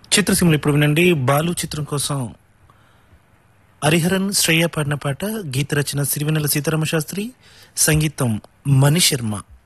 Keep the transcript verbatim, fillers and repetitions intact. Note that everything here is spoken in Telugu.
చిత్రసీమలు ఇప్పుడు వినండి. బాలు చిత్రం కోసం హరిహరన్ శ్రేయ పాడిన పాట. గీత రచన సిరివెన్నెల సీతారామ శాస్త్రి, సంగీతం మణిశర్మ.